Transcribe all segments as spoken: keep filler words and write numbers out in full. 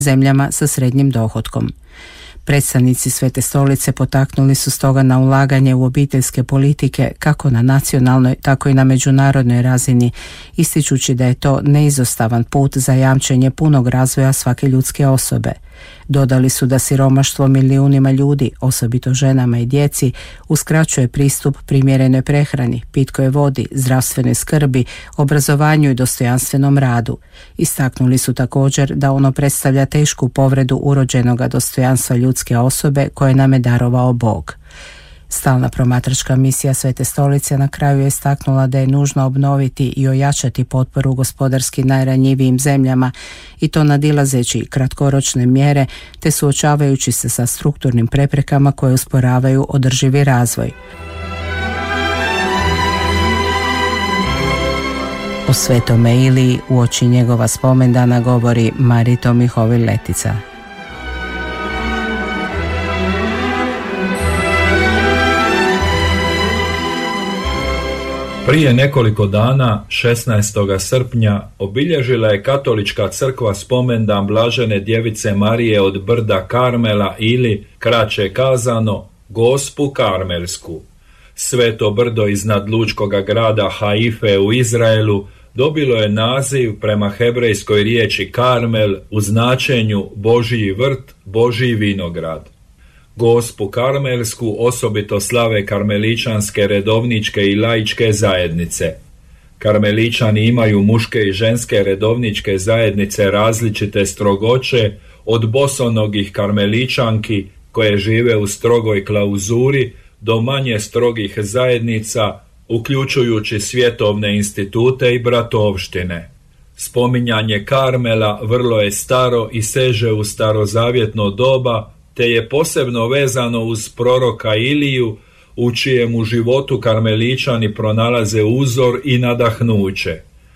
zemljama sa srednjim dohotkom. Predstavnici Svete stolice potaknuli su stoga na ulaganje u obiteljske politike kako na nacionalnoj, tako i na međunarodnoj razini, ističući da je to neizostavan put za jamčenje punog razvoja svake ljudske osobe. Dodali su da siromaštvo milijunima ljudi, osobito ženama i djeci, uskraćuje pristup primjerenoj prehrani, pitkoj vodi, zdravstvenoj skrbi, obrazovanju i dostojanstvenom radu. Istaknuli su također da ono predstavlja tešku povredu urođenoga dostojanstva ljudske osobe koje nam je darovao Bog. Stalna promatračka misija Svete stolice na kraju je istaknula da je nužno obnoviti i ojačati potporu gospodarski najranjivijim zemljama i to nadilazeći kratkoročne mjere te suočavajući se sa strukturnim preprekama koje usporavaju održivi razvoj. O Svetome Iliji uoči njegova spomendana govori Marito Mihovil Letica. Prije nekoliko dana, šesnaestog srpnja, obilježila je Katolička crkva spomendan Blažene djevice Marije od brda Karmela ili, kraće kazano, Gospu Karmelsku. Sveto brdo iznad lučkoga grada Haife u Izraelu dobilo je naziv prema hebrejskoj riječi Karmel u značenju Božji vrt, Božji vinograd. Gospu Karmelsku osobito slave karmeličanske redovničke i laičke zajednice. Karmeličani imaju muške i ženske redovničke zajednice različite strogoće, od bosonogih karmeličanki koje žive u strogoj klauzuri do manje strogih zajednica, uključujući svjetovne institute i bratovštine. Spominjanje Karmela vrlo je staro i seže u starozavjetno doba, te je posebno vezano uz proroka Iliju, u čijemu životu karmeličani pronalaze uzor i nadahnuće.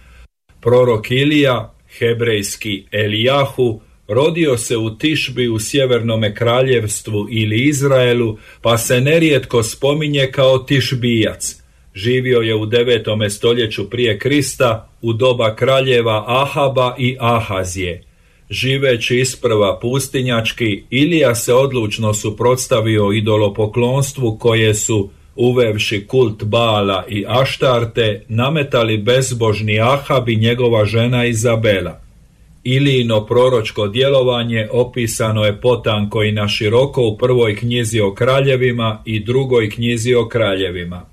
Prorok Ilija, hebrejski Elijahu, rodio se u Tišbi u sjevernome kraljevstvu ili Izraelu, pa se nerijetko spominje kao Tišbijac. Živio je u devetome stoljeću prije Krista, u doba kraljeva Ahaba i Ahazije. Živeći isprva pustinjački, Ilija se odlučno suprotstavio idolopoklonstvu koje su, uvevši kult Baala i Aštarte, nametali bezbožni Ahab i njegova žena Izabela. Ilijino proročko djelovanje opisano je potanko i na široko u prvoj knjizi o kraljevima i drugoj knjizi o kraljevima.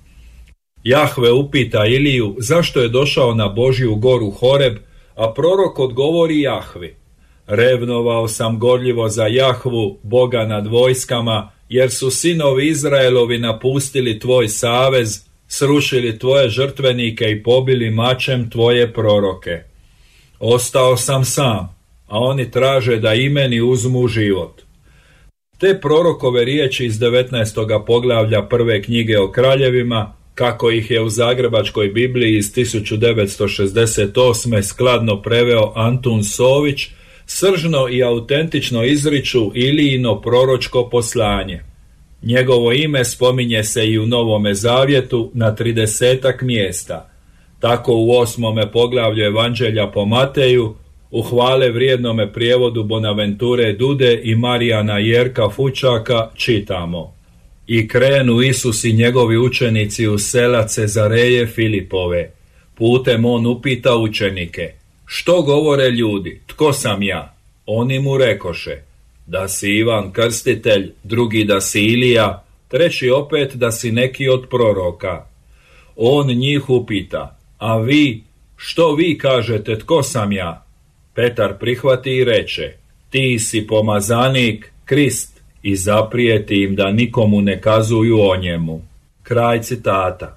Jahve upita Iliju zašto je došao na Božju goru Horeb, a prorok odgovori Jahvi: revnovao sam gorljivo za Jahvu, Boga nad vojskama, jer su sinovi Izraelovi napustili tvoj savez, srušili tvoje žrtvenike i pobili mačem tvoje proroke. Ostao sam sam, a oni traže da i meni uzmu život. Te prorokove riječi iz devetnaestog poglavlja prve knjige o kraljevima, kako ih je u Zagrebačkoj Bibliji iz tisuću devetsto šezdeset osme skladno preveo Antun Sović, sržno i autentično izriču Ilijino proročko poslanje. Njegovo ime spominje se i u Novome Zavjetu na tridesetak mjesta. Tako u osmome poglavlju Evanđelja po Mateju, u hvale vrijednome prijevodu Bonaventure Dude i Marijana Jerka Fučaka čitamo: I krenu Isus i njegovi učenici u sela Cezareje Filipove. Putem on upita učenike: što govore ljudi, tko sam ja? Oni mu rekoše: da si Ivan Krstitelj, drugi da si Ilija, treći opet da si neki od proroka. On njih upita: a vi, što vi kažete, tko sam ja? Petar prihvati i reče: ti si pomazanik, Krist, i zaprijeti im da nikomu ne kazuju o njemu. Kraj citata.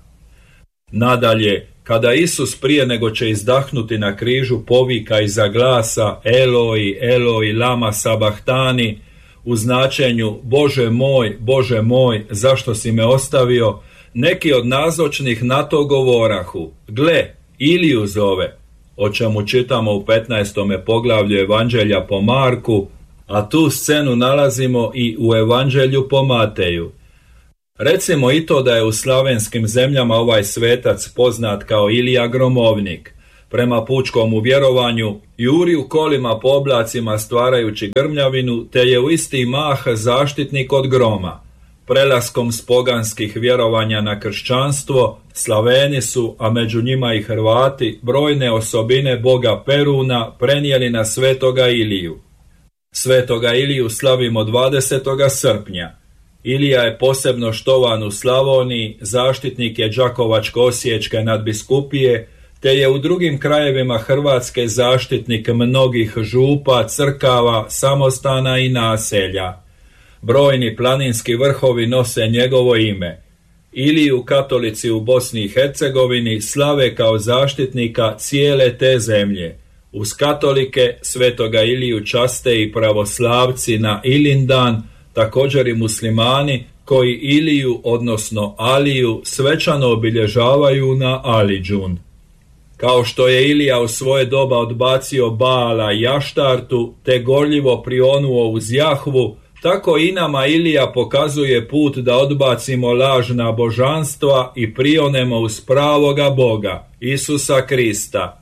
Nadalje, kada Isus prije nego će izdahnuti na križu povika iza glasa Eloi, Eloi, lama sabahtani, u značenju Bože moj, Bože moj, zašto si me ostavio, neki od nazočnih na to govorahu: gle, Iliju zove, o čemu čitamo u petnaestome poglavlju Evanđelja po Marku, a tu scenu nalazimo i u Evanđelju po Mateju. Recimo i to da je u slavenskim zemljama ovaj svetac poznat kao Ilija Gromovnik. prema pučkom vjerovanju, juri u kolima po oblacima stvarajući grmljavinu, te je u isti mah zaštitnik od groma. Prelaskom s poganskih vjerovanja na kršćanstvo, Slaveni su, a među njima i Hrvati, brojne osobine boga Peruna prenijeli na svetoga Iliju. Svetoga Iliju slavimo dvadesetog srpnja. Ilija je posebno štovan u Slavoniji, zaštitnik je Đakovačko-osječke nadbiskupije, te je u drugim krajevima Hrvatske zaštitnik mnogih župa, crkava, samostana i naselja. Brojni planinski vrhovi nose njegovo ime. Iliju katolici u Bosni i Hercegovini slave kao zaštitnika cijele te zemlje. Uz katolike svetoga Iliju časte i pravoslavci na Ilindan, također i muslimani koji Iliju, odnosno Aliju, svečano obilježavaju na Aliđun. Kao što je Ilija u svoje doba odbacio Baala i Aštartu, te gorljivo prionuo uz Jahvu, tako i nama Ilija pokazuje put da odbacimo lažna božanstva i prionemo uz pravoga Boga, Isusa Krista.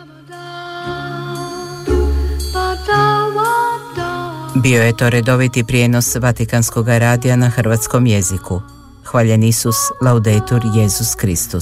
Bio je to redoviti prijenos Vatikanskog radija na hrvatskom jeziku. Hvaljen Isus, laudetur Jesus Kristus.